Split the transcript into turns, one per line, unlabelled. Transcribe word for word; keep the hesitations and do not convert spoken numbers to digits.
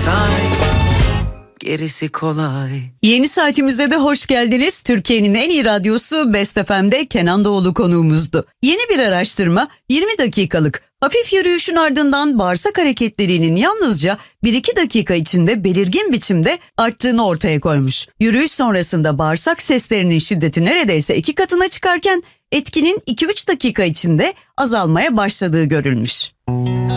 say, gerisi kolay.
Yeni saatimize de hoş geldiniz. Türkiye'nin en iyi radyosu Best F M'de Kenan Doğulu konuğumuzdu. Yeni bir araştırma yirmi dakikalık hafif yürüyüşün ardından bağırsak hareketlerinin yalnızca bir iki dakika içinde belirgin biçimde arttığını ortaya koymuş. Yürüyüş sonrasında bağırsak seslerinin şiddeti neredeyse iki katına çıkarken etkinin iki üç dakika içinde azalmaya başladığı görülmüş.